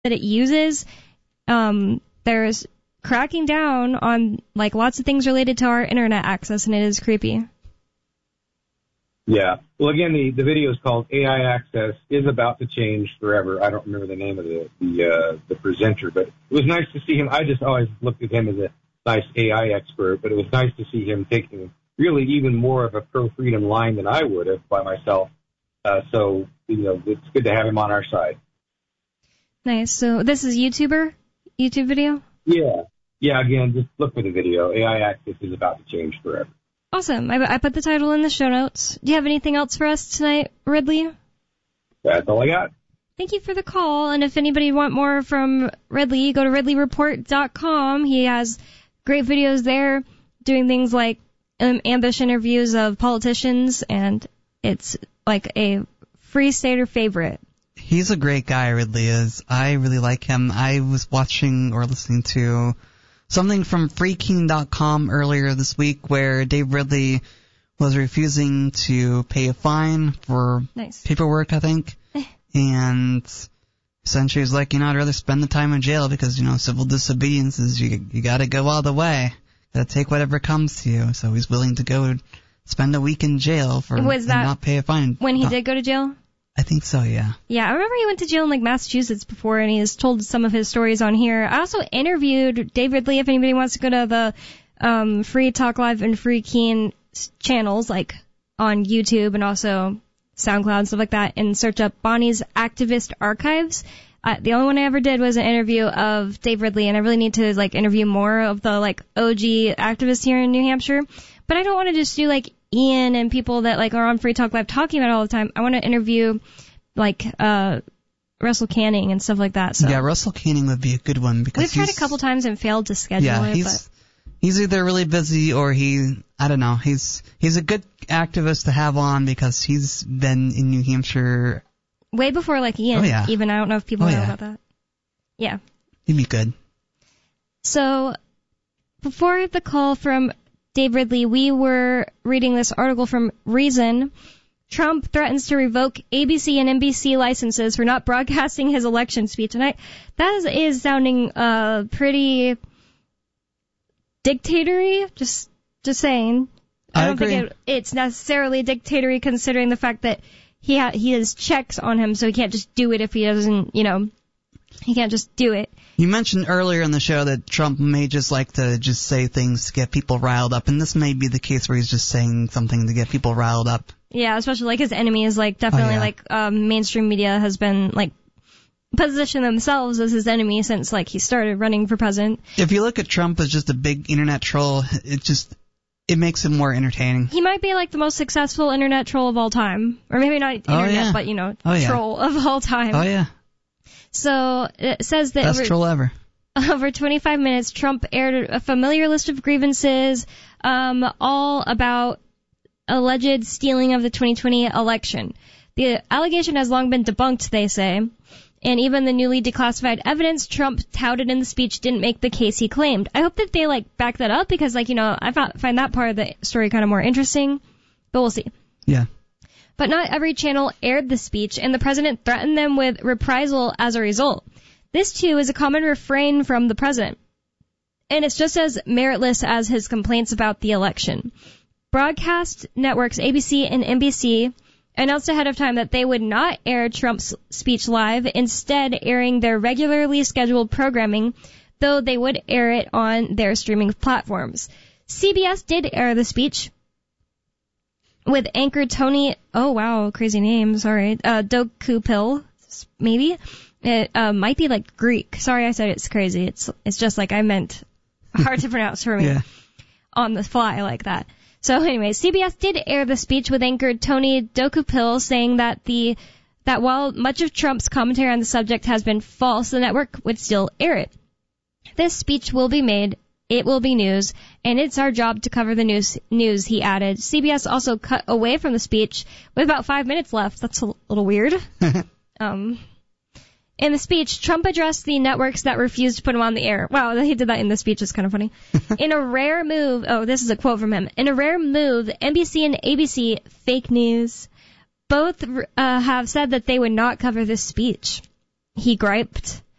that it uses, there's cracking down on like lots of things related to our internet access, and it is creepy. Yeah. Well, again, the video is called AI Access is About to Change Forever. I don't remember the name of the presenter, but it was nice to see him. I just always looked at him as a nice AI expert, but it was nice to see him taking really even more of a pro-freedom line than I would have by myself. So, it's good to have him on our side. Nice. So this is YouTube video? Yeah. Yeah, again, just look for the video. AI Access is About to Change Forever. Awesome. I put the title in the show notes. Do you have anything else for us tonight, Ridley? That's all I got. Thank you for the call. And if anybody want more from Ridley, go to ridleyreport.com. He has great videos there doing things like ambush interviews of politicians, and it's like a Free Stater favorite. He's a great guy, Ridley is. I really like him. I was watching or listening to something from freeking.com earlier this week where Dave Ridley was refusing to pay a fine for paperwork, I think. And essentially was like, I'd rather spend the time in jail because, civil disobedience is you got to go all the way. Got to take whatever comes to you. So he's willing to go spend a week in jail and not pay a fine. When he did go to jail? I think so, yeah. Yeah, I remember he went to jail in Massachusetts before, and he has told some of his stories on here. I also interviewed Dave Ridley. If anybody wants to go to the Free Talk Live and Free Keen channels, like on YouTube and also SoundCloud and stuff like that, and search up Bonnie's Activist Archives. The only one I ever did was an interview of Dave Ridley, and I really need to interview more of the OG activists here in New Hampshire. But I don't want to just do Ian and people that are on Free Talk Live talking about it all the time. I want to interview Russell Canning and stuff like that. So. Yeah, Russell Canning would be a good one because we've tried a couple times and failed to schedule it. He's either really busy or I don't know. He's a good activist to have on because he's been in New Hampshire way before Ian. Oh, yeah. Even I don't know if people know about that. Yeah. He'd be good. So before the call from Dave Ridley, we were reading this article from Reason. Trump threatens to revoke ABC and NBC licenses for not broadcasting his election speech. And that is sounding pretty dictatory. Just saying. I don't think it's necessarily dictatory considering the fact that he has checks on him, so he can't just do it if he doesn't, he can't just do it. You mentioned earlier in the show that Trump may just like to just say things to get people riled up, and this may be the case where he's just saying something to get people riled up. Yeah, especially his enemies, definitely mainstream media has been positioned themselves as his enemy since he started running for president. If you look at Trump as just a big internet troll, it makes him more entertaining. He might be the most successful internet troll of all time, or maybe not internet, but troll of all time. Oh yeah. So it says that best troll ever. Over 25 minutes, Trump aired a familiar list of grievances, all about alleged stealing of the 2020 election. The allegation has long been debunked, they say, and even the newly declassified evidence Trump touted in the speech didn't make the case he claimed. I hope that they back that up because I find that part of the story kind of more interesting, but we'll see. Yeah. But not every channel aired the speech, and the president threatened them with reprisal as a result. This, too, is a common refrain from the president. And it's just as meritless as his complaints about the election. Broadcast networks ABC and NBC announced ahead of time that they would not air Trump's speech live, instead airing their regularly scheduled programming, though they would air it on their streaming platforms. CBS did air the speech, with anchor Tony, oh wow, crazy name, sorry, Dokupil, maybe? It might be Greek. Sorry I said it's crazy. It's just I meant hard to pronounce for me. Yeah. On the fly like that. So anyway, CBS did air the speech with anchor Tony Dokupil saying that while much of Trump's commentary on the subject has been false, the network would still air it. This speech will be made. It will be news, and it's our job to cover the news, he added. CBS also cut away from the speech with about 5 minutes left. That's a little weird. In the speech, Trump addressed the networks that refused to put him on the air. Wow, he did that in the speech. It's kind of funny. In a rare move, this is a quote from him. In a rare move, NBC and ABC, fake news, both have said that they would not cover this speech. He griped.